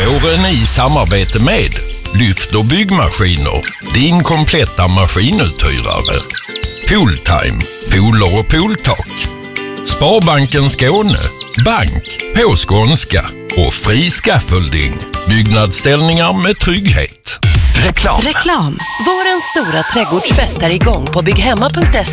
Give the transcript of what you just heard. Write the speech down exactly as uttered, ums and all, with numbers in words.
Våren i samarbete med Lyft och byggmaskiner, din kompletta maskinuthyrare. Pooltime, pooler och pooltak. Sparbanken Skåne, bank på skånska. Och Fri Scaffolding, byggnadsställningar med trygghet. Reklam. Reklam. Vårens stora trädgårdsfest är igång på bygghemma punkt